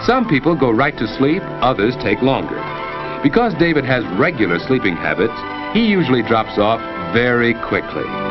Some people go right to sleep, others take longer. Because David has regular sleeping habits, he usually drops off very quickly.